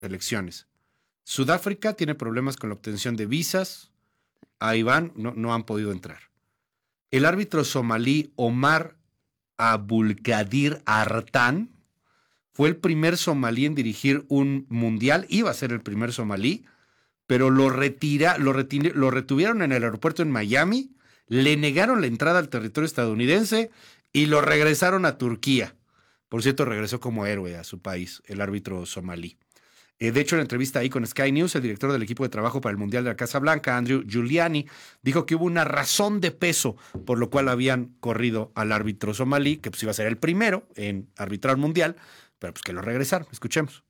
elecciones. Sudáfrica tiene problemas con la obtención de visas. Ahí van, no han podido entrar. El árbitro somalí Omar Abulkadir Artan fue el primer somalí en dirigir un mundial. Iba a ser el primer somalí, pero lo retuvieron en el aeropuerto en Miami, le negaron la entrada al territorio estadounidense y lo regresaron a Turquía. Por cierto, regresó como héroe a su país, el árbitro somalí. De hecho, en la entrevista ahí con Sky News, el director del equipo de trabajo para el Mundial de la Casa Blanca, Andrew Giuliani, dijo que hubo una razón de peso por lo cual habían corrido al árbitro somalí, que pues iba a ser el primero en arbitrar un mundial, pero pues que lo regresaron. Escuchemos.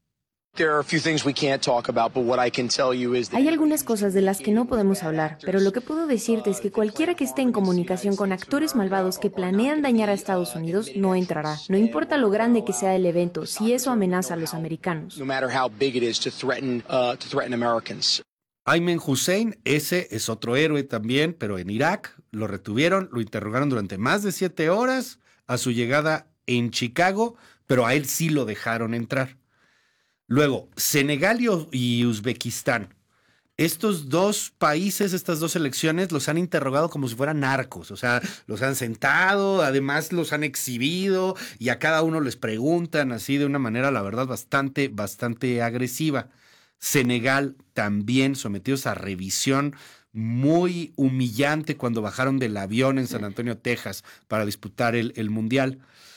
Hay algunas cosas de las que no podemos hablar, pero lo que puedo decirte es que cualquiera que esté en comunicación con actores malvados que planean dañar a Estados Unidos no entrará. No importa lo grande que sea el evento, si eso amenaza a los americanos. Ayman Hussein, ese es otro héroe también, pero en Irak lo retuvieron, lo interrogaron durante más de 7 horas a su llegada en Chicago, pero a él sí lo dejaron entrar. Luego, Senegal y Uzbekistán. Estos dos países, estas dos elecciones, los han interrogado como si fueran narcos. O sea, los han sentado, además los han exhibido y a cada uno les preguntan así de una manera, la verdad, bastante agresiva. Senegal también sometidos a revisión muy humillante cuando bajaron del avión en San Antonio, Texas, para disputar el Mundial.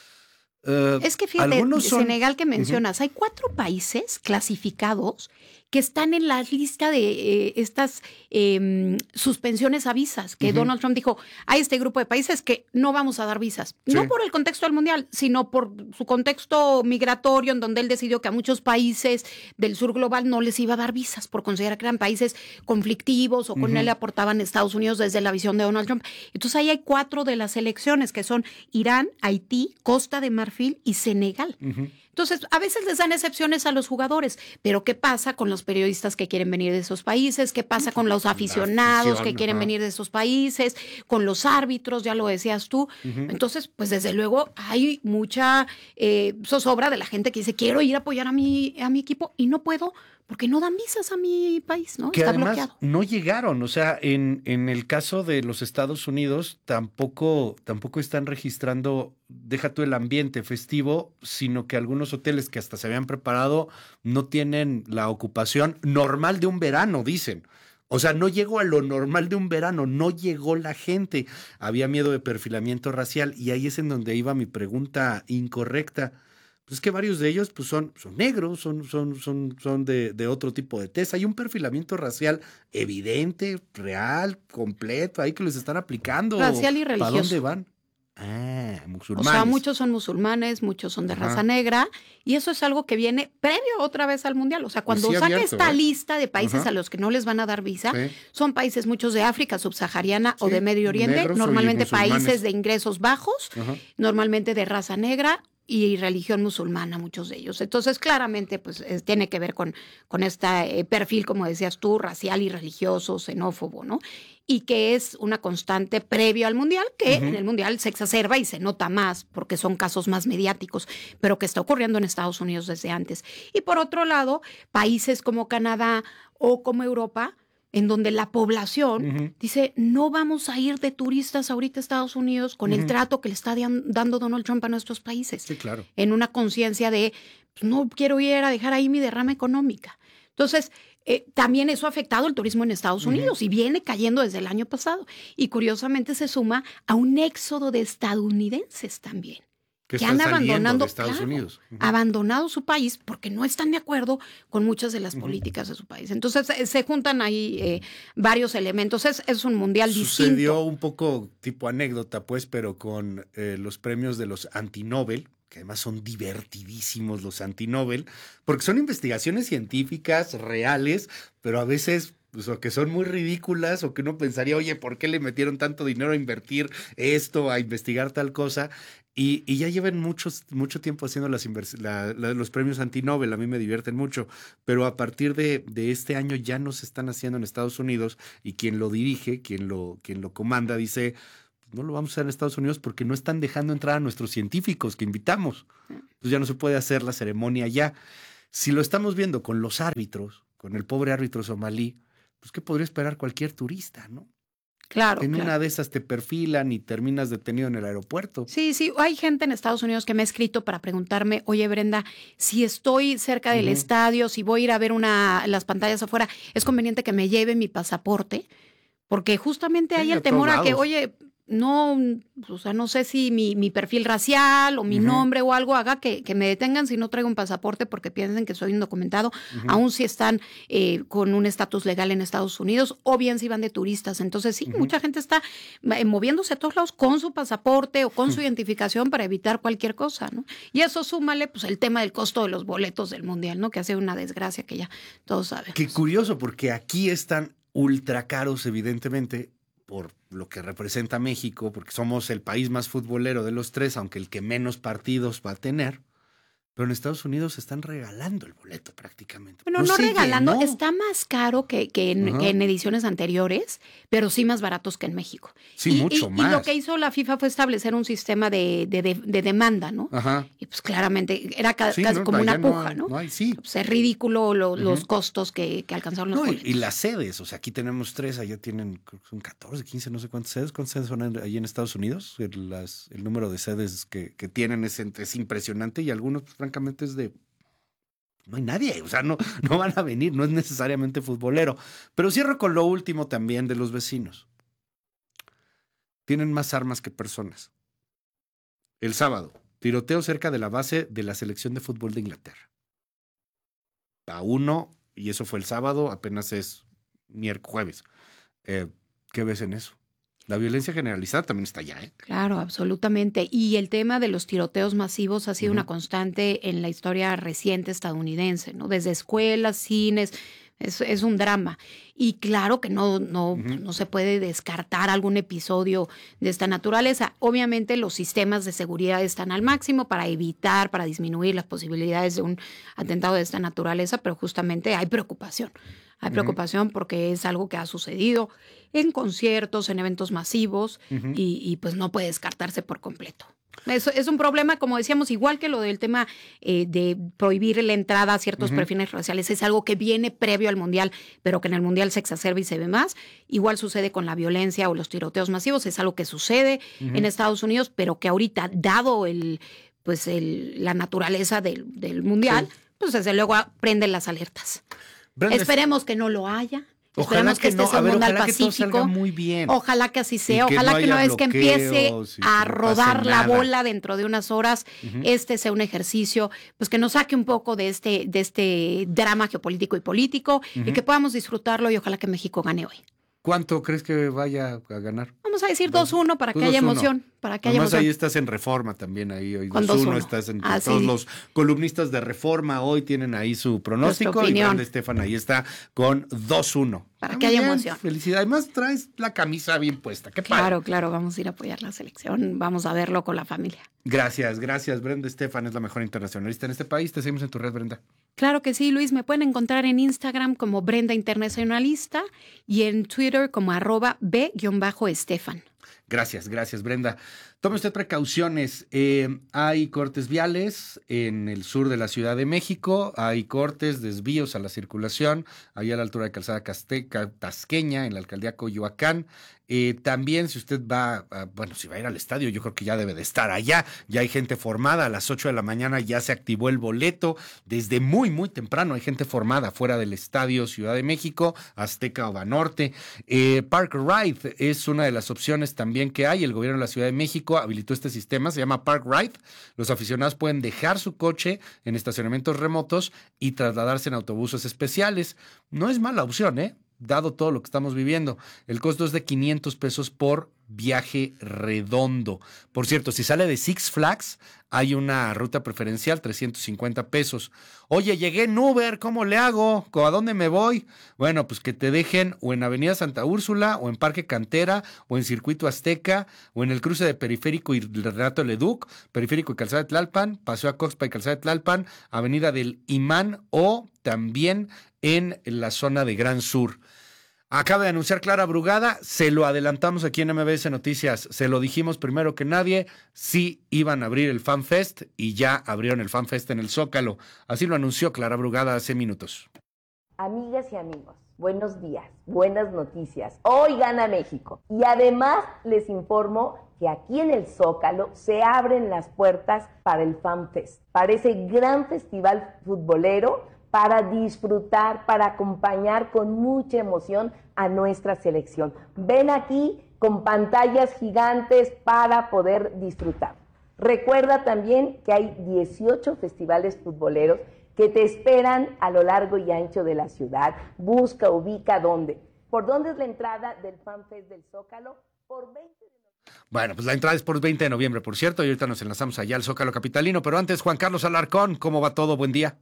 Es que fíjate, Senegal que mencionas, hay 4 países clasificados que están en la lista de estas suspensiones a visas, que Donald Trump dijo, hay este grupo de países que no vamos a dar visas, no por el contexto del mundial, sino por su contexto migratorio, en donde él decidió que a muchos países del sur global no les iba a dar visas, por considerar que eran países conflictivos o con él le aportaban Estados Unidos desde la visión de Donald Trump. Entonces ahí hay 4 de las elecciones, que son Irán, Haití, Costa de Marfil y Senegal. Entonces, a veces les dan excepciones a los jugadores, pero ¿qué pasa con los periodistas que quieren venir de esos países? ¿Qué pasa con los aficionados que quieren venir de esos países? Con los árbitros, ya lo decías tú. Entonces, pues desde luego hay mucha zozobra de la gente que dice, quiero ir a apoyar a mi equipo y no puedo porque no dan visas a mi país, ¿no? Que está además bloqueado. No llegaron, o sea, en el caso de los Estados Unidos tampoco están registrando, deja tú el ambiente festivo, sino que algunos hoteles que hasta se habían preparado no tienen la ocupación normal de un verano, dicen. O sea, no llegó a lo normal de un verano, no llegó la gente. Había miedo de perfilamiento racial y ahí es en donde iba mi pregunta incorrecta. Pues es que varios de ellos pues son negros, son de otro tipo de tez. Hay un perfilamiento racial evidente, real, completo, ahí que les están aplicando. Racial y religioso. ¿Para dónde van? Musulmanes. O sea, muchos son musulmanes, muchos son de raza negra, y eso es algo que viene previo otra vez al mundial. O sea, cuando saca esta lista de países a los que no les van a dar visa, son países muchos de África subsahariana o de Medio Oriente, normalmente países de ingresos bajos, normalmente de raza negra y religión musulmana, muchos de ellos. Entonces, claramente, pues tiene que ver con este perfil, como decías tú, racial y religioso, xenófobo, ¿no? Y que es una constante previo al mundial, que en el mundial se exacerba y se nota más, porque son casos más mediáticos, pero que está ocurriendo en Estados Unidos desde antes. Y por otro lado, países como Canadá o como Europa, en donde la población dice, no vamos a ir de turistas ahorita a Estados Unidos con el trato que le está dando Donald Trump a nuestros países. Sí, claro. En una conciencia de, pues, no quiero ir a dejar ahí mi derrama económica. Entonces, también eso ha afectado el turismo en Estados Unidos y viene cayendo desde el año pasado. Y curiosamente se suma a un éxodo de estadounidenses también. Que han abandonado su país porque no están de acuerdo con muchas de las políticas de su país. Entonces se juntan ahí varios elementos. Es un mundial distinto. Sucedió un poco tipo anécdota, pues, pero con los premios de los anti-Nobel, que además son divertidísimos los anti-Nobel, porque son investigaciones científicas reales, pero a veces pues, o que son muy ridículas, o que uno pensaría, oye, ¿por qué le metieron tanto dinero a invertir esto, a investigar tal cosa? Y ya llevan mucho tiempo haciendo los premios anti-Nobel, a mí me divierten mucho, pero a partir de este año ya no se están haciendo en Estados Unidos, y quien lo dirige, quien lo comanda, dice, no lo vamos a hacer en Estados Unidos porque no están dejando entrar a nuestros científicos que invitamos. Entonces ya no se puede hacer la ceremonia allá. Si lo estamos viendo con los árbitros, con el pobre árbitro somalí, pues ¿qué podría esperar cualquier turista, no? Claro. En una de esas te perfilan y terminas detenido en el aeropuerto. Sí, hay gente en Estados Unidos que me ha escrito para preguntarme, oye Brenda, si estoy cerca del estadio, si voy a ir a ver las pantallas afuera, ¿es conveniente que me lleve mi pasaporte? Porque justamente hay el temor a que, oye, no, o sea, no sé si mi perfil racial o mi nombre o algo haga que me detengan si no traigo un pasaporte porque piensen que soy indocumentado, aun si están con un estatus legal en Estados Unidos o bien si van de turistas. Entonces sí, mucha gente está moviéndose a todos lados con su pasaporte o con su identificación para evitar cualquier cosa, ¿no? Y eso súmale pues el tema del costo de los boletos del Mundial, ¿no? Que hace una desgracia que ya todos saben. Qué curioso, porque aquí están ultra caros, evidentemente, por lo que representa México, porque somos el país más futbolero de los tres, aunque el que menos partidos va a tener. Pero en Estados Unidos están regalando el boleto prácticamente. Bueno, no regalando, está más caro que en ediciones anteriores, pero sí más baratos que en México. Sí, mucho más. Y lo que hizo la FIFA fue establecer un sistema de demanda, ¿no? Ajá. Y pues claramente era casi como una puja, ¿no? Sí. Pues es ridículo los costos que alcanzaron los boletos. Y las sedes, o sea, aquí tenemos 3, allá tienen, creo que son 14, 15, no sé cuántas sedes. ¿Cuántas sedes son ahí en Estados Unidos? El número de sedes que tienen es impresionante y algunos, pues, francamente, es de... No hay nadie, o sea, no van a venir, no es necesariamente futbolero. Pero cierro con lo último también de los vecinos. Tienen más armas que personas. El sábado, tiroteo cerca de la base de la selección de fútbol de Inglaterra. A 1, y eso fue el sábado, apenas es jueves. ¿Qué ves en eso? La violencia generalizada también está allá, ¿eh? Claro, absolutamente. Y el tema de los tiroteos masivos ha sido una constante en la historia reciente estadounidense, ¿no? Desde escuelas, cines, es un drama. Y claro que no se puede descartar algún episodio de esta naturaleza. Obviamente los sistemas de seguridad están al máximo para evitar, para disminuir las posibilidades de un atentado de esta naturaleza, pero justamente hay preocupación. Hay preocupación porque es algo que ha sucedido en conciertos, en eventos masivos y pues no puede descartarse por completo. Es un problema, como decíamos, igual que lo del tema de prohibir la entrada a ciertos perfiles raciales. Es algo que viene previo al Mundial, pero que en el Mundial se exacerba y se ve más. Igual sucede con la violencia o los tiroteos masivos. Es algo que sucede en Estados Unidos, pero que ahorita, dado la naturaleza del Mundial, pues desde luego prenden las alertas. Brenda, esperemos que no lo haya. Esperemos que este sea un Mundial pacífico. Muy bien. Ojalá que así sea. Ojalá que una vez que empiece a rodar la bola dentro de unas horas, este sea un ejercicio pues que nos saque un poco de este drama geopolítico y político y que podamos disfrutarlo y ojalá que México gane hoy. ¿Cuánto crees que vaya a ganar? Vamos a decir 2-1 para que haya emoción. Además ahí estás en Reforma también. Ahí hoy 2-1 estás en todos los columnistas de Reforma hoy tienen ahí su pronóstico. Y Brenda Estefan ahí está con 2-1. Para que haya emoción. Felicidad. Además traes la camisa bien puesta. Qué padre. Claro. Vamos a ir a apoyar la selección. Vamos a verlo con la familia. Gracias. Brenda Estefan es la mejor internacionalista en este país. Te seguimos en tu red, Brenda. Claro que sí, Luis. Me pueden encontrar en Instagram como Brenda Internacionalista y en Twitter como @B_Estefan. Gracias, Brenda. Tome usted precauciones. Hay cortes viales en el sur de la Ciudad de México. Hay cortes, desvíos a la circulación, ahí a la altura de Calzada Tasqueña, en la alcaldía Coyoacán. También, si usted va, si va a ir al estadio, yo creo que ya debe de estar allá. Ya hay gente formada. A las 8 de la mañana ya se activó el boleto. Desde muy, muy temprano hay gente formada fuera del estadio Ciudad de México, Azteca o Banorte. Park Ride es una de las opciones también que hay. El gobierno de la Ciudad de México habilitó este sistema, se llama Park Ride. Los aficionados pueden dejar su coche en estacionamientos remotos y trasladarse en autobuses especiales. No es mala opción, dado todo lo que estamos viviendo. El costo es de $500 por viaje redondo. Por cierto, si sale de Six Flags, hay una ruta preferencial, $350. Oye, llegué en Uber, ¿cómo le hago? ¿A dónde me voy? Bueno, pues que te dejen o en Avenida Santa Úrsula, o en Parque Cantera, o en Circuito Azteca, o en el cruce de Periférico y Renato Leduc, Periférico y Calzada de Tlalpan, Paseo Acoxpa y Calzada de Tlalpan, Avenida del Imán, o también en la zona de Gran Sur. Acaba de anunciar Clara Brugada, se lo adelantamos aquí en MBS Noticias, se lo dijimos primero que nadie, sí iban a abrir el FanFest y ya abrieron el FanFest en el Zócalo. Así lo anunció Clara Brugada hace minutos. Amigas y amigos, buenos días, buenas noticias. Hoy gana México. Y además les informo que aquí en el Zócalo se abren las puertas para el FanFest, para ese gran festival futbolero, para disfrutar, para acompañar con mucha emoción a nuestra selección. Ven aquí con pantallas gigantes para poder disfrutar. Recuerda también que hay 18 festivales futboleros que te esperan a lo largo y ancho de la ciudad. Busca, ubica dónde. ¿Por dónde es la entrada del FanFest del Zócalo? Por 20 de noviembre. Bueno, pues la entrada es por 20 de noviembre, por cierto, y ahorita nos enlazamos allá al Zócalo capitalino. Pero antes, Juan Carlos Alarcón, ¿cómo va todo? Buen día.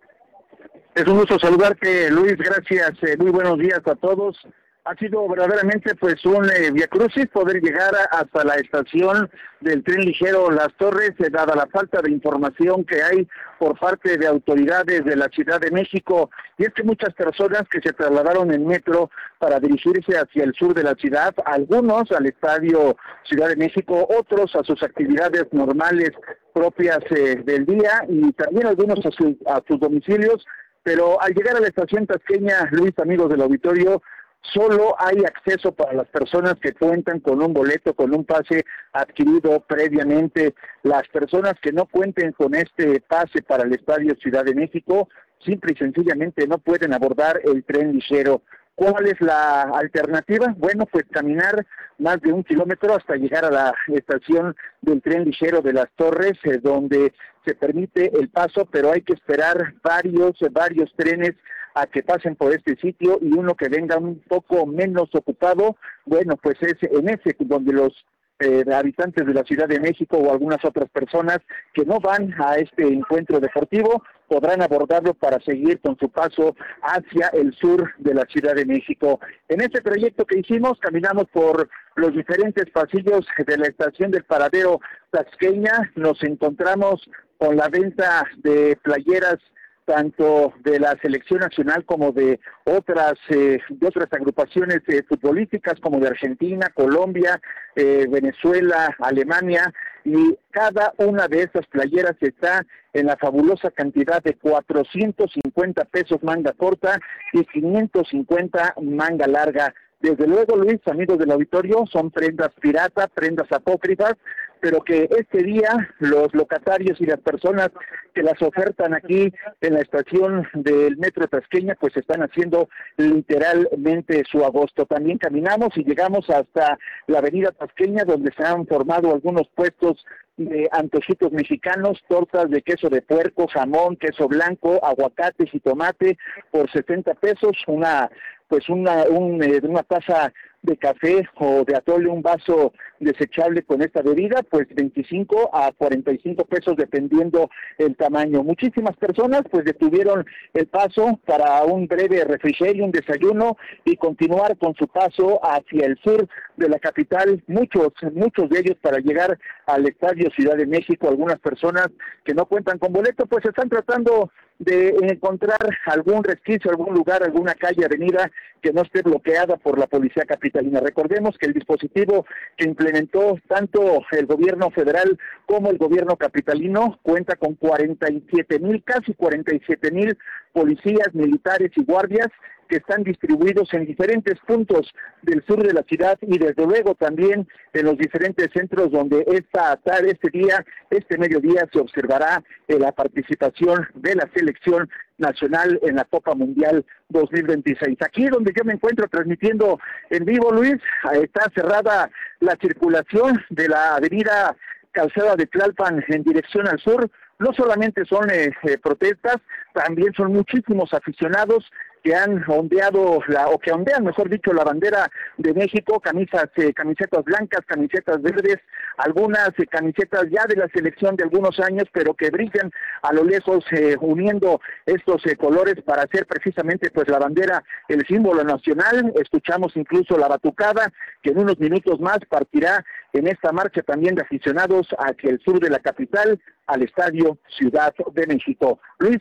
Es un gusto saludarte, Luis, gracias, muy buenos días a todos. Ha sido verdaderamente pues un viacrucis poder llegar hasta la estación del tren ligero Las Torres, dada la falta de información que hay por parte de autoridades de la Ciudad de México. Y es que muchas personas que se trasladaron en metro para dirigirse hacia el sur de la ciudad, algunos al Estadio Ciudad de México, otros a sus actividades normales propias del día y también algunos a sus domicilios. Pero al llegar a la estación tasqueña, Luis, amigos del auditorio, solo hay acceso para las personas que cuentan con un boleto, con un pase adquirido previamente. Las personas que no cuenten con este pase para el Estadio Ciudad de México, simple y sencillamente no pueden abordar el tren ligero. ¿Cuál es la alternativa? Bueno, pues caminar más de 1 kilómetro hasta llegar a la estación del tren ligero de Las Torres, donde se permite el paso, pero hay que esperar varios trenes a que pasen por este sitio y uno que venga un poco menos ocupado, bueno, pues es en ese donde los habitantes de la Ciudad de México o algunas otras personas que no van a este encuentro deportivo podrán abordarlo para seguir con su paso hacia el sur de la Ciudad de México. En este trayecto que hicimos, caminamos por los diferentes pasillos de la estación del Paradero Tasqueña, nos encontramos con la venta de playeras tanto de la selección nacional como de otras agrupaciones futbolísticas como de Argentina, Colombia, Venezuela, Alemania, y cada una de esas playeras está en la fabulosa cantidad de 450 pesos manga corta y 550 manga larga. Desde luego, Luis, amigos del auditorio, son prendas pirata, prendas apócrifas, pero que este día los locatarios y las personas que las ofertan aquí en la estación del Metro Tasqueña, pues están haciendo literalmente su agosto. También caminamos y llegamos hasta la avenida Tasqueña, donde se han formado algunos puestos de antojitos mexicanos, tortas de queso de puerco, jamón, queso blanco, aguacate y tomate por 60 pesos, una taza de café o de atole, un vaso desechable con esta bebida, pues 25 a 45 pesos dependiendo el tamaño. Muchísimas personas pues detuvieron el paso para un breve refrigerio, un desayuno y continuar con su paso hacia el sur de la capital, muchos de ellos para llegar al Estadio Ciudad de México. Algunas personas que no cuentan con boleto pues están tratando de encontrar algún resquicio, algún lugar, alguna calle, avenida que no esté bloqueada por la policía capitalina. Recordemos que el dispositivo que implementó tanto el gobierno federal como el gobierno capitalino cuenta con 47,000, casi 47,000 policías, militares y guardias que están distribuidos en diferentes puntos del sur de la ciudad y desde luego también en los diferentes centros donde este mediodía se observará la participación de la selección nacional en la Copa Mundial 2026. Aquí donde yo me encuentro transmitiendo en vivo, Luis, está cerrada la circulación de la avenida Calzada de Tlalpan en dirección al sur. No solamente son protestas, también son muchísimos aficionados que han ondeado que ondean, mejor dicho, la bandera de México, camisetas blancas, camisetas verdes, algunas camisetas ya de la selección de algunos años, pero que brillan a lo lejos, uniendo estos colores para hacer precisamente pues la bandera el símbolo nacional. Escuchamos incluso la batucada, que en unos minutos más partirá en esta marcha también de aficionados hacia el sur de la capital, al Estadio Ciudad de México. Luis, amigos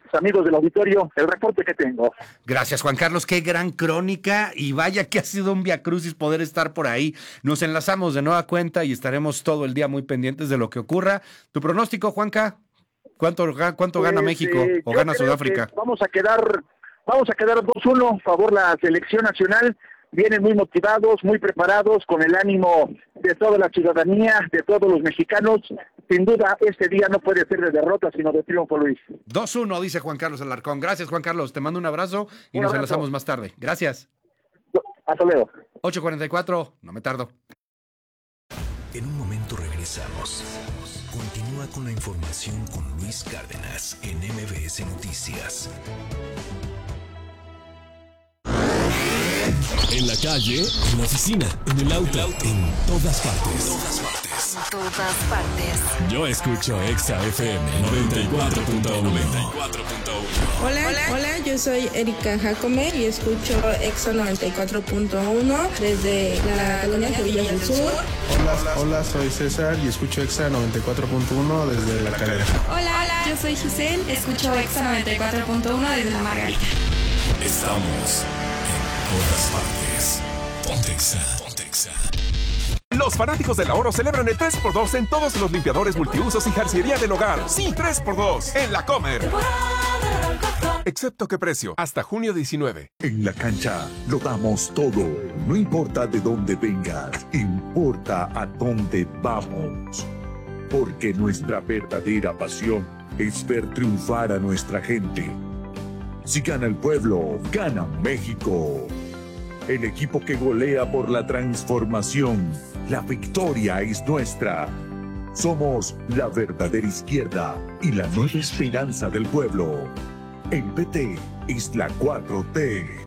amigos del auditorio, el reporte que tengo. Gracias, Juan Carlos, qué gran crónica, y vaya que ha sido un viacrucis poder estar por ahí. Nos enlazamos de nueva cuenta y estaremos todo el día muy pendientes de lo que ocurra. ¿Tu pronóstico, Juanca? ¿Cuánto gana México o gana Sudáfrica? Vamos a quedar 2-1 a favor la selección nacional. Vienen muy motivados, muy preparados, con el ánimo de toda la ciudadanía, de todos los mexicanos. Sin duda, este día no puede ser de derrota, sino de triunfo, Luis. 2-1, dice Juan Carlos Alarcón. Gracias, Juan Carlos. Te mando un abrazo y nos enlazamos más tarde. Gracias. Hasta luego. 8:44, no me tardo. En un momento regresamos. Continúa con la información con Luis Cárdenas en MBS Noticias. En la calle, en la oficina, en el auto, en todas partes. En todas partes. Yo escucho Exa FM 94.1. Hola, yo soy Erika Jacome y escucho Exa 94.1 desde la colonia Sevilla del Sur. Hola, soy César y escucho Exa 94.1 desde La Calera. Hola, yo soy Giselle, escucho Exa 94.1 desde La Margarita. Estamos en todas partes. Pontexa. Los fanáticos del ahorro celebran el 3x2 en todos los limpiadores multiusos y jarciería del hogar. Sí, 3x2 en La Comer. Excepto qué precio, hasta junio 19. En la cancha lo damos todo. No importa de dónde vengas, importa a dónde vamos. Porque nuestra verdadera pasión es ver triunfar a nuestra gente. Si gana el pueblo, gana México. El equipo que golea por la transformación. La victoria es nuestra. Somos la verdadera izquierda y la nueva esperanza del pueblo. El PT es la 4T.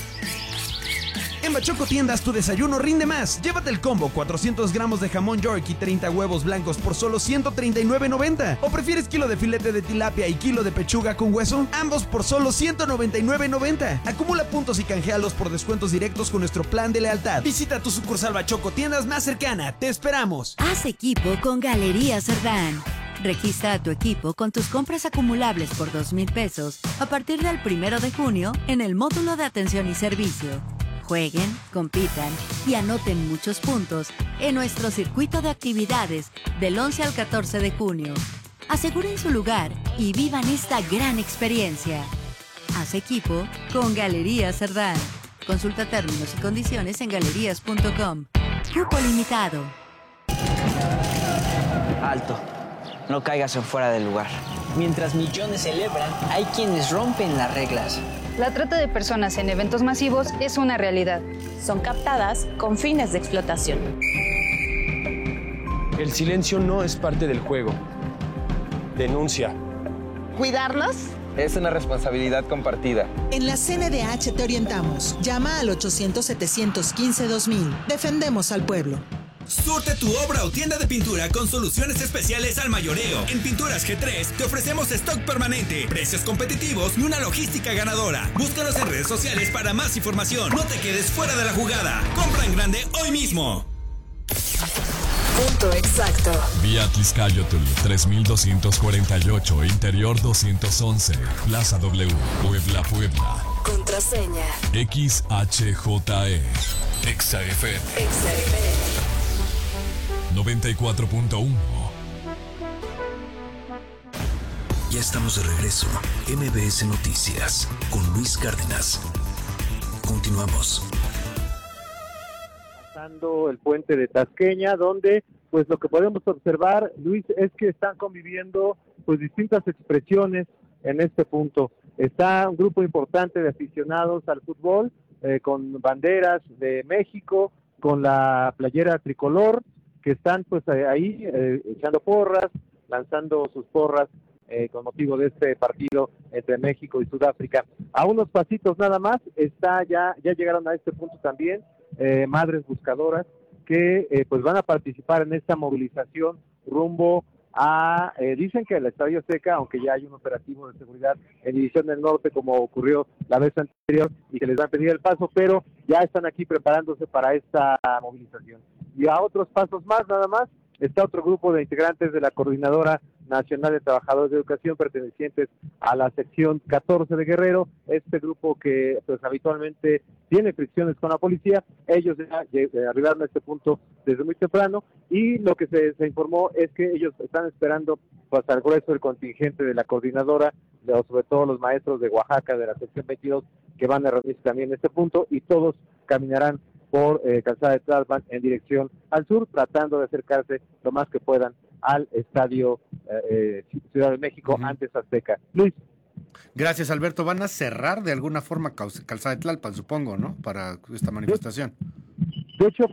En Bachoco Tiendas tu desayuno rinde más. Llévate el combo 400 gramos de jamón York y 30 huevos blancos por solo $139.90. ¿O prefieres kilo de filete de tilapia y kilo de pechuga con hueso? Ambos por solo $199.90. Acumula puntos y canjealos por descuentos directos con nuestro plan de lealtad. Visita tu sucursal Bachoco Tiendas más cercana. ¡Te esperamos! Haz equipo con Galerías Cerdán. Registra a tu equipo con tus compras acumulables por $2,000 a partir del 1 de junio en el módulo de atención y servicio. Jueguen, compitan y anoten muchos puntos en nuestro circuito de actividades del 11 al 14 de junio. Aseguren su lugar y vivan esta gran experiencia. Haz equipo con Galerías Cerdán. Consulta términos y condiciones en galerías.com. Cupo limitado. Alto. No caigas en fuera del lugar. Mientras millones celebran, hay quienes rompen las reglas. La trata de personas en eventos masivos es una realidad. Son captadas con fines de explotación. El silencio no es parte del juego. Denuncia. ¿Cuidarnos? Es una responsabilidad compartida. En la CNDH te orientamos. Llama al 800-715-2000. Defendemos al pueblo. Surte tu obra o tienda de pintura con soluciones especiales al mayoreo. En Pinturas G3 te ofrecemos stock permanente, precios competitivos y una logística ganadora. Búscanos en redes sociales para más información. No te quedes fuera de la jugada. Compra en grande hoy mismo. Punto exacto. Vía Tizcayotl 3248, Interior 211, Plaza W, Puebla. Contraseña XHJE. XFM 94.1. Ya estamos de regreso. MBS Noticias con Luis Cárdenas. Continuamos. Pasando el puente de Tasqueña, donde pues lo que podemos observar, Luis, es que están conviviendo pues distintas expresiones en este punto. Está un grupo importante de aficionados al fútbol, con banderas de México, con la playera tricolor, que están pues ahí echando porras, lanzando sus porras con motivo de este partido entre México y Sudáfrica. A unos pasitos nada más, ya llegaron a este punto también madres buscadoras que pues van a participar en esta movilización rumbo a, dicen que el Estadio Azteca, aunque ya hay un operativo de seguridad en División del Norte, como ocurrió la vez anterior, y que les van a pedir el paso, pero ya están aquí preparándose para esta movilización. Y a otros pasos más, nada más, está otro grupo de integrantes de la Coordinadora Nacional de Trabajadores de Educación pertenecientes a la sección 14 de Guerrero, este grupo que pues habitualmente tiene fricciones con la policía. Ellos ya arribaron a este punto desde muy temprano y lo que se informó es que ellos están esperando pues al grueso del contingente de la coordinadora, sobre todo los maestros de Oaxaca de la sección 22 que van a reunirse también en este punto, y todos caminarán por Calzada de Tlalpan en dirección al sur, tratando de acercarse lo más que puedan al estadio Ciudad de México, antes Azteca. Luis. Gracias, Alberto. Van a cerrar de alguna forma Calzada de Tlalpan, supongo, ¿no? Para esta manifestación. De hecho,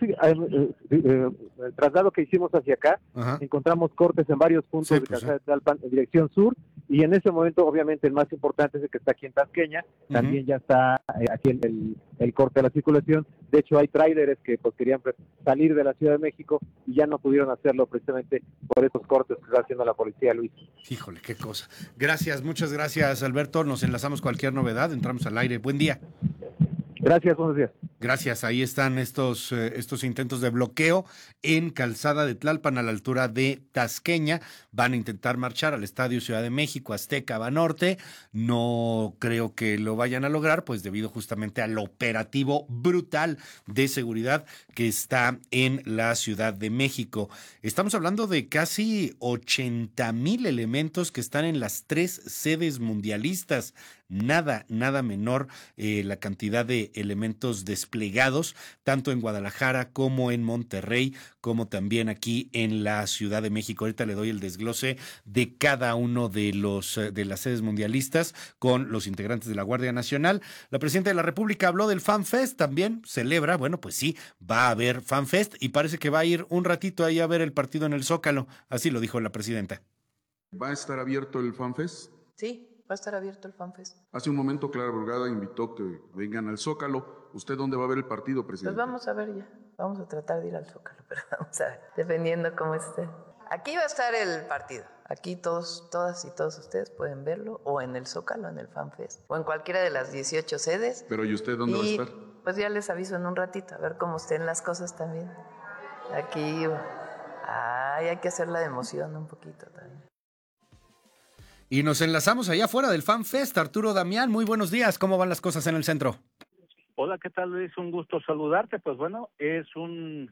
el traslado que hicimos hacia acá, encontramos cortes en varios puntos de Calzada de Tlalpan en dirección sur, y en ese momento, obviamente, el más importante es el que está aquí en Tasqueña. También ya está aquí en el corte de la circulación. De hecho, hay tráileres que pues querían salir de la Ciudad de México y ya no pudieron hacerlo precisamente por esos cortes que está haciendo la policía, Luis. Híjole, qué cosa. Gracias, muchas gracias, Alberto. Nos enlazamos cualquier novedad, entramos al aire. Buen día. Gracias, buenos días. Gracias, ahí están estos intentos de bloqueo en Calzada de Tlalpan a la altura de Tasqueña. Van a intentar marchar al Estadio Ciudad de México, Azteca, Banorte. No creo que lo vayan a lograr, pues debido justamente al operativo brutal de seguridad que está en la Ciudad de México. Estamos hablando de casi 80,000 elementos que están en las 3 sedes mundialistas. Nada menor la cantidad de elementos desplegados, tanto en Guadalajara como en Monterrey, como también aquí en la Ciudad de México. Ahorita le doy el desglose de cada uno de las sedes mundialistas con los integrantes de la Guardia Nacional. La presidenta de la República habló del FanFest, también celebra, bueno, pues sí, va a haber FanFest y parece que va a ir un ratito ahí a ver el partido en el Zócalo, así lo dijo la presidenta. ¿Va a estar abierto el FanFest? Sí. Va a estar abierto el FanFest. Hace un momento Clara Brugada invitó que vengan al Zócalo. ¿Usted dónde va a ver el partido, presidente? Pues vamos a ver ya. Vamos a tratar de ir al Zócalo, pero vamos a ver, dependiendo cómo esté. Aquí va a estar el partido. Aquí todas y todos ustedes pueden verlo, o en el Zócalo, en el FanFest, o en cualquiera de las 18 sedes. Pero ¿y usted dónde va a estar? Pues ya les aviso en un ratito, a ver cómo estén las cosas también. Aquí hay que hacer la emoción un poquito también. Y nos enlazamos allá afuera del FanFest. Arturo Damián, muy buenos días. ¿Cómo van las cosas en el centro? Hola, ¿qué tal, Luis? Un gusto saludarte. Pues bueno, es un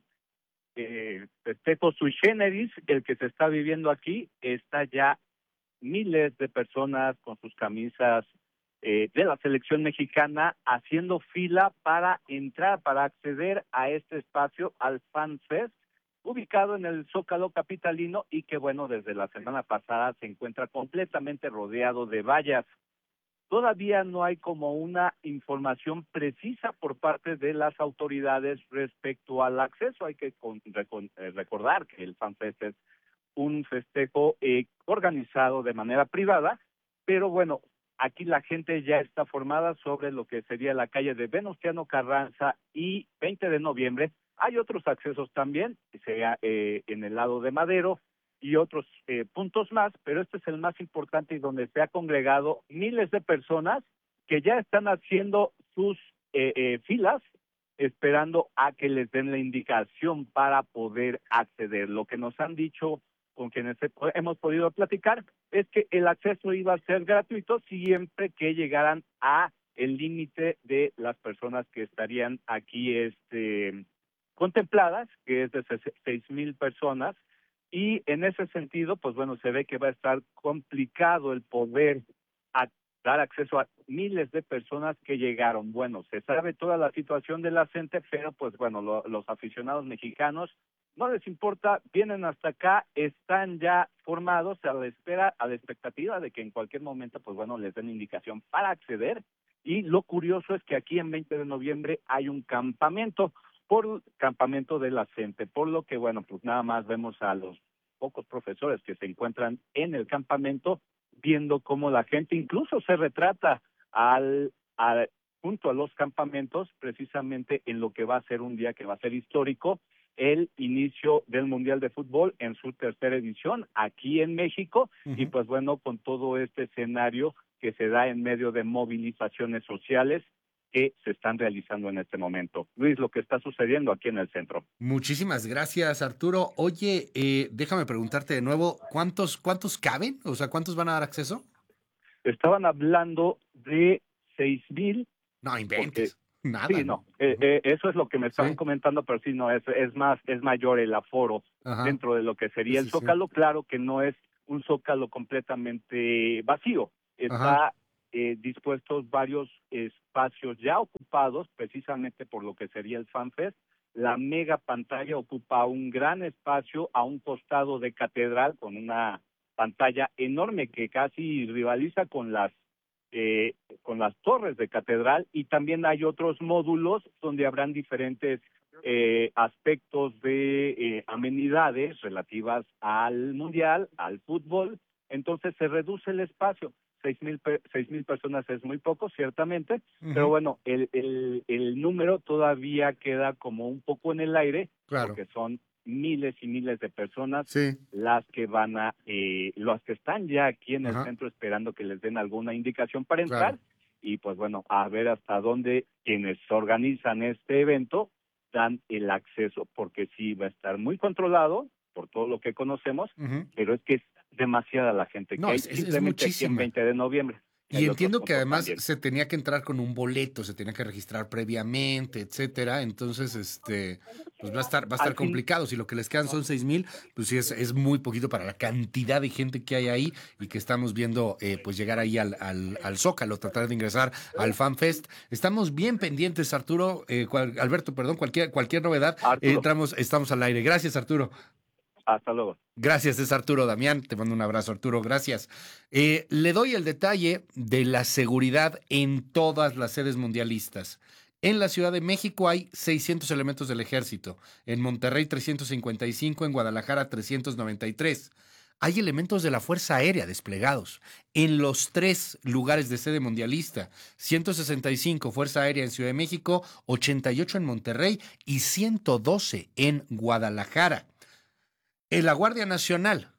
festejo sui generis el que se está viviendo aquí. Está ya miles de personas con sus camisas de la selección mexicana haciendo fila para entrar, para acceder a este espacio, al FanFest, ubicado en el Zócalo capitalino y que, bueno, desde la semana pasada se encuentra completamente rodeado de vallas. Todavía no hay como una información precisa por parte de las autoridades respecto al acceso. Hay que recordar que el FanFest es un festejo organizado de manera privada, pero bueno, aquí la gente ya está formada sobre lo que sería la calle de Venustiano Carranza y 20 de noviembre. Hay otros accesos también, sea en el lado de Madero y otros puntos más, pero este es el más importante y donde se ha congregado miles de personas que ya están haciendo sus filas, esperando a que les den la indicación para poder acceder. Lo que nos han dicho con quienes hemos podido platicar es que el acceso iba a ser gratuito siempre que llegaran a el límite de las personas que estarían aquí contempladas, que es de 6,000 personas, y en ese sentido, pues bueno, se ve que va a estar complicado el poder dar acceso a miles de personas que llegaron. Bueno, se sabe toda la situación de la gente, pero pues bueno, los aficionados mexicanos no les importa, vienen hasta acá, están ya formados a la espera, a la expectativa de que en cualquier momento, pues bueno, les den indicación para acceder. Y lo curioso es que aquí en 20 de noviembre hay un campamento de la gente, por lo que, bueno, pues nada más vemos a los pocos profesores que se encuentran en el campamento, viendo cómo la gente incluso se retrata junto a los campamentos, precisamente en lo que va a ser un día que va a ser histórico, el inicio del Mundial de Fútbol en su 3ª edición aquí en México, y pues bueno, con todo este escenario que se da en medio de movilizaciones sociales que se están realizando en este momento. Luis, lo que está sucediendo aquí en el centro. Muchísimas gracias, Arturo. Oye, déjame preguntarte de nuevo, ¿cuántos caben? O sea, ¿cuántos van a dar acceso? Estaban hablando de 6,000. No inventes. Nada. Sí, no. Eso es lo que me estaban comentando, pero sí, no, es mayor el aforo dentro de lo que sería el Zócalo. Claro que no es un Zócalo completamente vacío. Está dispuestos varios espacios ya ocupados precisamente por lo que sería el FanFest. La mega pantalla ocupa un gran espacio a un costado de Catedral con una pantalla enorme que casi rivaliza con las torres de Catedral, y también hay otros módulos donde habrán diferentes aspectos de amenidades relativas al Mundial, al fútbol. Entonces se reduce el espacio. 6,000 personas es muy poco, ciertamente, pero bueno, el número todavía queda como un poco en el aire, porque son miles y miles de personas las que los que están ya aquí en el centro esperando que les den alguna indicación para entrar, y pues bueno, a ver hasta dónde quienes organizan este evento dan el acceso, porque sí va a estar muy controlado por todo lo que conocemos, pero es que es demasiada la gente que hay simplemente aquí en 20 de noviembre. Y entiendo que además se tenía que entrar con un boleto, se tenía que registrar previamente, etcétera. Entonces, pues va a estar complicado. Si lo que les quedan son 6,000, pues sí es muy poquito para la cantidad de gente que hay ahí y que estamos viendo, pues llegar ahí al Zócalo, tratar de ingresar al FanFest. Estamos bien pendientes, Arturo, Alberto, perdón, cualquier novedad, estamos al aire. Gracias, Arturo. Hasta luego. Gracias, es Arturo Damián. Te mando un abrazo, Arturo. Gracias. Le doy el detalle de la seguridad en todas las sedes mundialistas. En la Ciudad de México hay 600 elementos del Ejército. En Monterrey, 355. En Guadalajara, 393. Hay elementos de la Fuerza Aérea desplegados en los 3 lugares de sede mundialista. 165 Fuerza Aérea en Ciudad de México, 88 en Monterrey y 112 en Guadalajara. En la Guardia Nacional,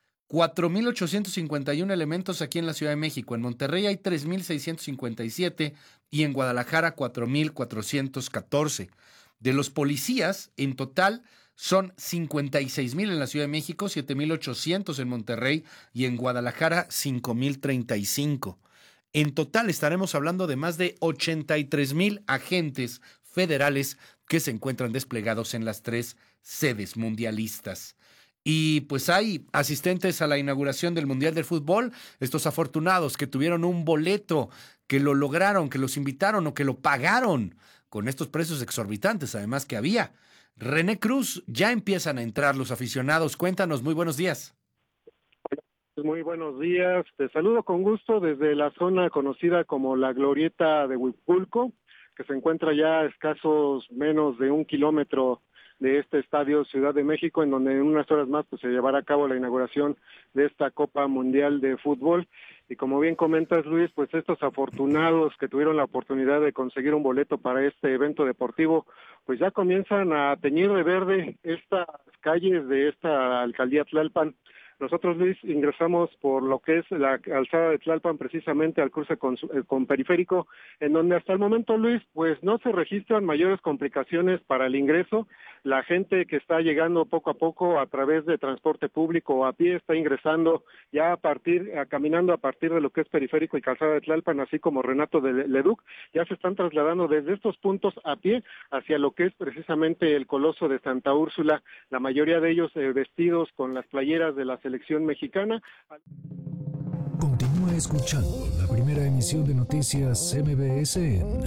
4,851 elementos aquí en la Ciudad de México. En Monterrey hay 3,657 y en Guadalajara 4,414. De los policías, en total, son 56,000 en la Ciudad de México, 7,800 en Monterrey y en Guadalajara 5,035. En total estaremos hablando de más de 83,000 agentes federales que se encuentran desplegados en las 3 sedes mundialistas. Y pues hay asistentes a la inauguración del Mundial del Fútbol, estos afortunados que tuvieron un boleto, que lo lograron, que los invitaron o que lo pagaron con estos precios exorbitantes, además que había. René Cruz, ya empiezan a entrar los aficionados. Cuéntanos, muy buenos días. Muy buenos días, te saludo con gusto desde la zona conocida como la Glorieta de Huipulco, que se encuentra ya a escasos menos de 1 kilómetro de este estadio Ciudad de México, en donde en unas horas más pues se llevará a cabo la inauguración de esta Copa Mundial de Fútbol. Y como bien comentas, Luis, pues estos afortunados que tuvieron la oportunidad de conseguir un boleto para este evento deportivo, pues ya comienzan a teñir de verde estas calles de esta alcaldía Tlalpan. Nosotros, Luis, ingresamos por lo que es la calzada de Tlalpan, precisamente al cruce con Periférico, en donde hasta el momento, Luis, pues no se registran mayores complicaciones para el ingreso. La gente que está llegando poco a poco a través de transporte público o a pie está ingresando ya caminando a partir de lo que es Periférico y calzada de Tlalpan, así como Renato de Leduc, ya se están trasladando desde estos puntos a pie hacia lo que es precisamente el Coloso de Santa Úrsula, la mayoría de ellos vestidos con las playeras de la selección mexicana. Continúa escuchando la primera emisión de Noticias MBS en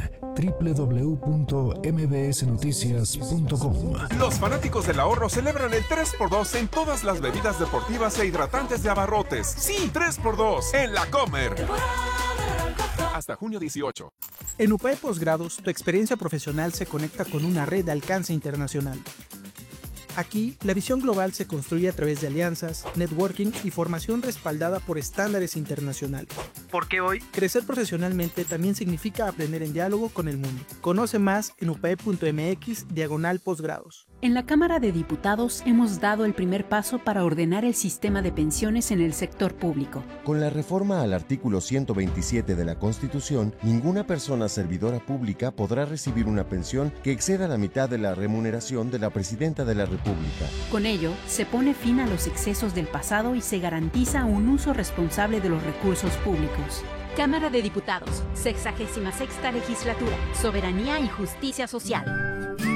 www.mbsnoticias.com. Los fanáticos del ahorro celebran el 3x2 en todas las bebidas deportivas e hidratantes de abarrotes. Sí, 3x2 en La Comer. Hasta junio 18. En UPAE Posgrados, tu experiencia profesional se conecta con una red de alcance internacional. Aquí, la visión global se construye a través de alianzas, networking y formación respaldada por estándares internacionales. Porque hoy, crecer profesionalmente también significa aprender en diálogo con el mundo. Conoce más en upae.mx/posgrados. En la Cámara de Diputados hemos dado el primer paso para ordenar el sistema de pensiones en el sector público. Con la reforma al artículo 127 de la Constitución, ninguna persona servidora pública podrá recibir una pensión que exceda la mitad de la remuneración de la Presidenta de la República. Con ello, se pone fin a los excesos del pasado y se garantiza un uso responsable de los recursos públicos. Cámara de Diputados, 66ª Legislatura, Soberanía y Justicia Social.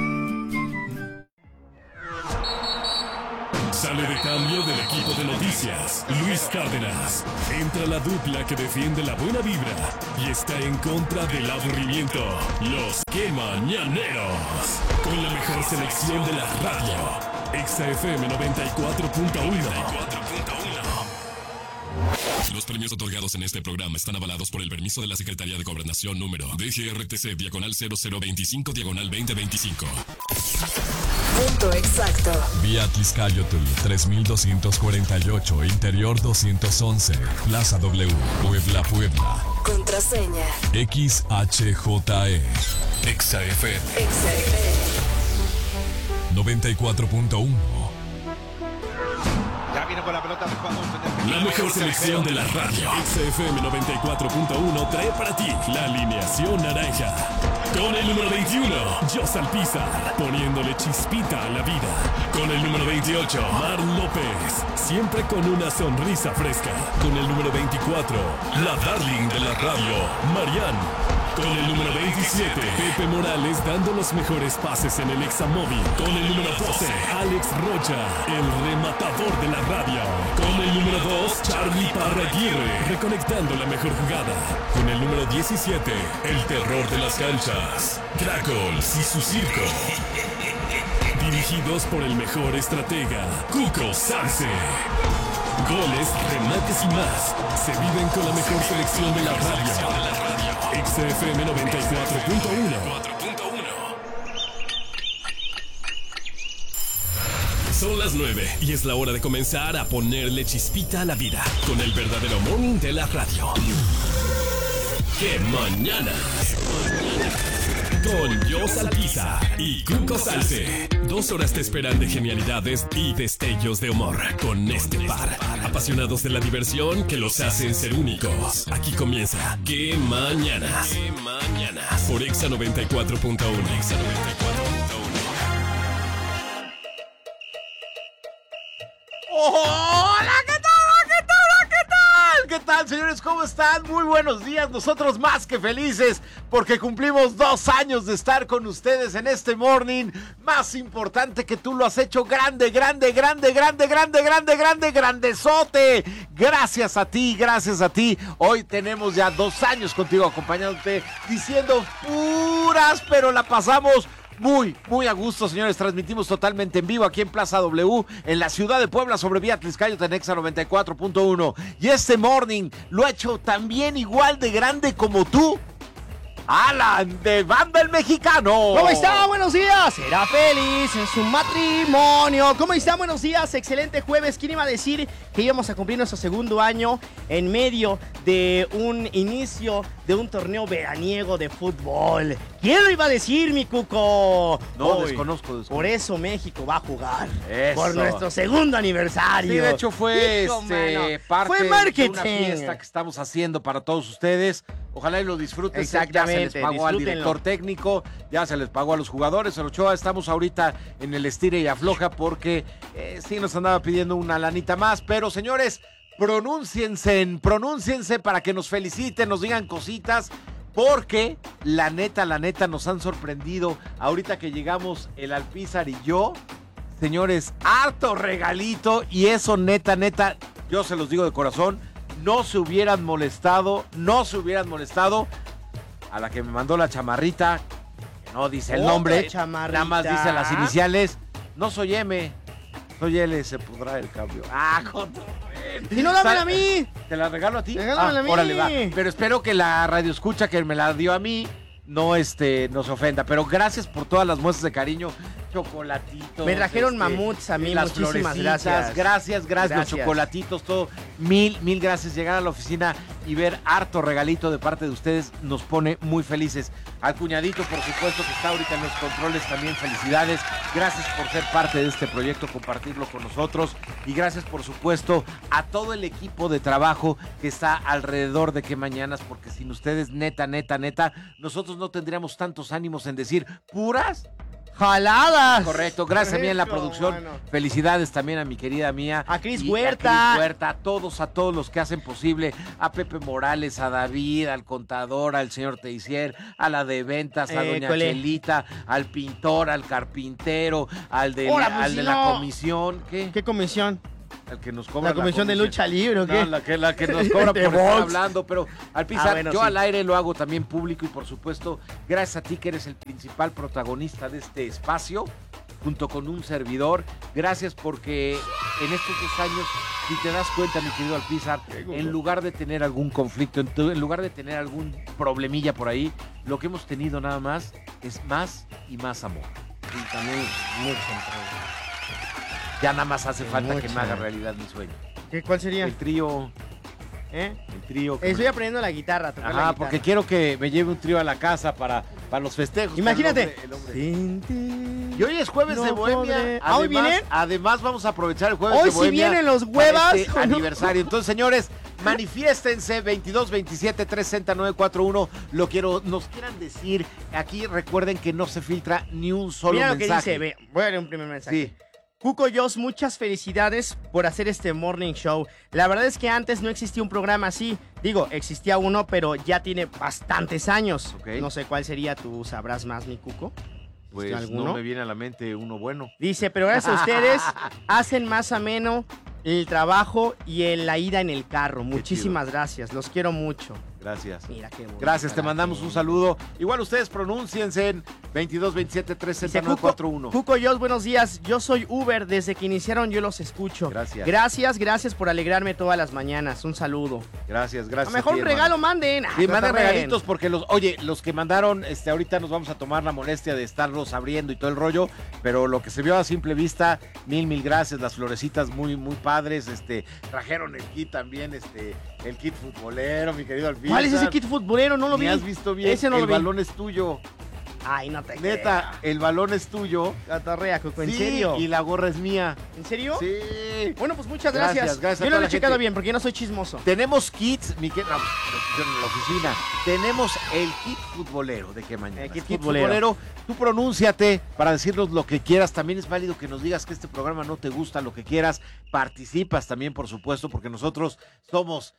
Sale de cambio del equipo de noticias, Luis Cárdenas. Entra la dupla que defiende la buena vibra y está en contra del aburrimiento. Los Que Mañaneros. Con la mejor selección de la radio. Exa FM 94.1. Los premios otorgados en este programa están avalados por el permiso de la Secretaría de Gobernación número DGRTC/0025/2025. Punto exacto. Vía Atlixcayotl, 3248, Interior 211, Plaza W, Puebla. Contraseña. XHJE. Exa FM. 94.1. Ya viene con la pelota de Juan González. La mejor selección de la radio. Exa FM 94.1 trae para ti la alineación naranja. Con el número 21, Jos Alpizar, poniéndole chispita a la vida. Con el número 28, Mar López, siempre con una sonrisa fresca. Con el número 24, la darling de la radio, Marianne. Con el número 27, Pepe Morales dando los mejores pases en el Examóvil. Con el número 12, Alex Rocha, el rematador de la radio. Con el número 2, Charlie Parraguirre, reconectando la mejor jugada. Con el número 17, el terror de las canchas, Crackles y su circo. Dirigidos por el mejor estratega, Cuco Sanse. Goles, remates y más se viven con la mejor selección de la radio. Exa FM 94.1. Son las 9 y es la hora de comenzar a ponerle chispita a la vida con el verdadero morning de la radio. ¡Qué mañanas! Con Jos Alpizar y Cuco Salce. 2 horas te esperan de genialidades y destellos de humor con este par. Apasionados de la diversión que los hacen ser únicos. Aquí comienza ¡Qué mañanas! ¡Qué mañanas! Por Exa 94.1. Exa 94.1. ¡Hola! ¿Qué tal? ¿Qué tal, señores? ¿Cómo están? Muy buenos días. Nosotros más que felices porque cumplimos 2 años de estar con ustedes en este morning más importante que tú lo has hecho grandezote. Gracias a ti. Hoy tenemos ya 2 años contigo acompañándote, diciendo puras, pero la pasamos muy a gusto, señores. Transmitimos totalmente en vivo aquí en Plaza W, en la ciudad de Puebla, sobre vía Atlixcayotl en Exa 94.1. Y este morning lo ha hecho también igual de grande como tú, Alan, de Banda El Mexicano. ¿Cómo está? Buenos días. Será feliz en su matrimonio. ¿Cómo está? Buenos días. Excelente jueves. ¿Quién iba a decir que íbamos a cumplir nuestro segundo año en medio de un inicio de un torneo veraniego de fútbol? ¿Quién lo iba a decir, mi Cuco? No, desconozco. Por eso México va a jugar. Eso. Por nuestro segundo aniversario. Sí, de hecho fue parte fue marketing. de una fiesta que estamos haciendo para todos ustedes. Ojalá y lo disfruten. Exactamente. Ya se les pagó al director técnico, ya se les pagó a los jugadores. El Ochoa, estamos ahorita en el estire y afloja porque sí nos andaba pidiendo una lanita más. Pero, señores, pronúnciense para que nos feliciten, nos digan cositas. Porque la neta, nos han sorprendido ahorita que llegamos el Alpizar y yo. Señores, harto regalito. Y eso neta, yo se los digo de corazón, no se hubieran molestado a la que me mandó la chamarrita, que no dice el nombre, nada más dice las iniciales. No soy M, soy L, se pudrá el cambio. Si no, dámela a mí. ¿Te la regalo a ti? Regálamela a mí. Órale, va. Pero espero que la radio escucha que me la dio a mí no se ofenda. Pero gracias por todas las muestras de cariño chocolatitos. Me trajeron mamuts a mí, las muchísimas florecitas. gracias. Gracias, los chocolatitos, todo. Mil gracias. Llegar a la oficina y ver harto regalito de parte de ustedes nos pone muy felices. Al cuñadito, por supuesto, que está ahorita en los controles, también felicidades. Gracias por ser parte de este proyecto, compartirlo con nosotros. Y gracias, por supuesto, a todo el equipo de trabajo que está alrededor de Qué Mañanas, porque sin ustedes, neta, nosotros no tendríamos tantos ánimos en decir puras jaladas. Correcto, gracias a mí en la producción. Bueno. Felicidades también a mi querida mía. A Cris y Huerta. A Cris Huerta, a todos los que hacen posible. A Pepe Morales, a David, al contador, al señor Teisier, a la de ventas, a doña Chelita, al pintor, al carpintero, al de la comisión. ¿Qué comisión? El que nos cobra la comisión de lucha libre, ¿o qué? No, la que nos cobra por estar hablando, pero al pisar, bueno, yo sí. Al aire lo hago también público y por supuesto, gracias a ti que eres el principal protagonista de este espacio, junto con un servidor. Gracias porque en estos 2 años, si te das cuenta, mi querido Alpizar, en lugar de tener algún conflicto, en lugar de tener algún problemilla por ahí, lo que hemos tenido nada más es más y más amor. Y también mucho entrega. Ya nada más hace falta que me haga realidad mi sueño. ¿Cuál sería? El trío. El trío. Estoy aprendiendo la guitarra, tocar la guitarra. Porque quiero que me lleve un trío a la casa para los festejos. Imagínate. El hombre. Y hoy es jueves de Bohemia. ¿Hoy vienen? Además vamos a aprovechar el jueves hoy de Bohemia. Hoy sí vienen los huevas. Este aniversario. Entonces, señores, manifiéstense 22 27 360 941. Nos quieran decir. Aquí recuerden que no se filtra ni un solo mensaje. Mira lo que dice. Voy a leer un primer mensaje. Sí. Cuco Jos, muchas felicidades por hacer este morning show. La verdad es que antes no existía un programa así. Digo, existía uno, pero ya tiene bastantes años. Okay. No sé cuál sería, tú sabrás más, mi Cuco. Pues ¿alguno? No me viene a la mente uno bueno. Dice, pero gracias a ustedes hacen más ameno el trabajo y la ida en el carro. Muchísimas gracias, los quiero mucho. Gracias. Mira qué bonito. Gracias, te mandamos un saludo. Igual ustedes pronúnciense en 22 27 360 941. Cuco Jos, buenos días. Yo soy Uber, desde que iniciaron yo los escucho. Gracias. Gracias por alegrarme todas las mañanas. Un saludo. Gracias. A lo mejor un regalo manden. Sí, manden regalitos porque los que mandaron, ahorita nos vamos a tomar la molestia de estarlos abriendo y todo el rollo, pero lo que se vio a simple vista, mil gracias. Las florecitas muy padres, trajeron el kit también, el kit futbolero, mi querido Alfil. ¿Cuál es ese kit futbolero? No lo vi. ¿Me has visto bien? Ese no lo vi. El balón es tuyo. Ay, no te Neta, creo. el balón es tuyo. Catarrea, Cuco, ¿en sí, serio? Y la gorra es mía. ¿En serio? Sí. Bueno, pues muchas gracias. Yo no lo he checado bien porque yo no soy chismoso. Tenemos kits, yo en la oficina. Tenemos el kit futbolero de Qué Mañana. El kit futbolero. Tú pronúnciate para decirnos lo que quieras. También es válido que nos digas que este programa no te gusta, lo que quieras. Participas también, por supuesto, porque nosotros somos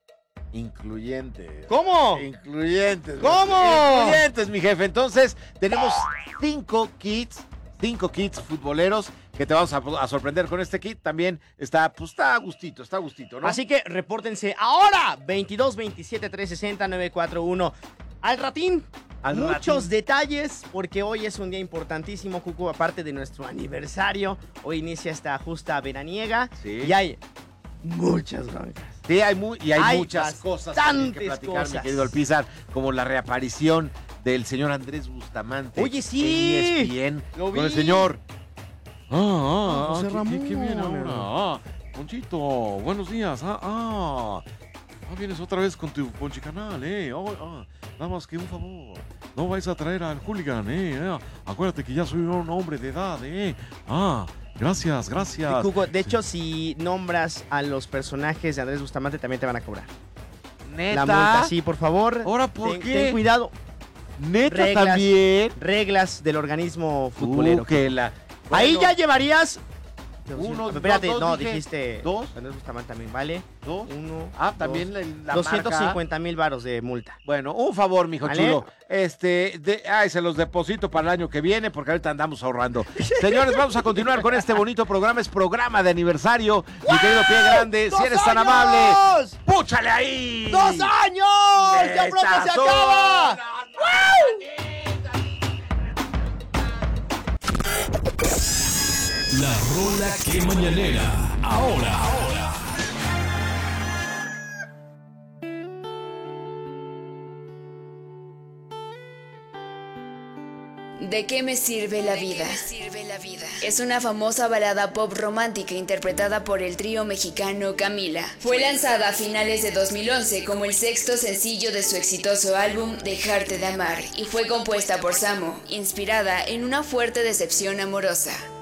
incluyentes. ¿Cómo? Incluyentes. ¿Cómo? Incluyentes, mi jefe. Entonces, tenemos 5 kits futboleros que te vamos a sorprender con este kit. También está a gustito, ¿no? Así que repórtense ahora, 22 27 360 941. Al ratín. Muchos detalles, porque hoy es un día importantísimo, Cuco, aparte de nuestro aniversario. Hoy inicia esta justa veraniega. Sí. Y hay muchas broncas. Sí, hay muchas cosas que platicar, mi querido Alpizar, como la reaparición del señor Andrés Bustamante. Oye, sí. En ESPN, lo vi. con el señor. José Ramón. ¿Qué viene ahora? Ponchito, buenos días. Vienes otra vez con tu Ponchicanal, nada más que un favor. No vais a traer al hooligan, Acuérdate que ya soy un hombre de edad, Gracias. Cuco, de hecho, si nombras a los personajes de Andrés Bustamante, también te van a cobrar. ¿Neta? La multa, sí, por favor. ¿Ahora por qué? Ten cuidado. ¿Neta también? Reglas del organismo futbolero. Bueno, ahí ya llevarías... Uno, espérate, dos, dijiste... ¿Dos? Andrés Bustamante también, ¿vale? ¿Dos? Uno, también la 250,000 varos de multa. Bueno, un favor, mijo chulo. Se los deposito para el año que viene porque ahorita andamos ahorrando. Señores, vamos a continuar con este bonito programa. Es programa de aniversario. Mi querido Pie Grande, si eres tan amable, ¡púchale ahí! ¡2 años! ¡Ya pronto se acaba! La rola que mañanera. Ahora. ¿De qué me sirve la vida? Es una famosa balada pop romántica interpretada por el trío mexicano Camila. Fue lanzada a finales de 2011 como el sexto sencillo de su exitoso álbum Dejarte de amar y fue compuesta por Samo, inspirada en una fuerte decepción amorosa.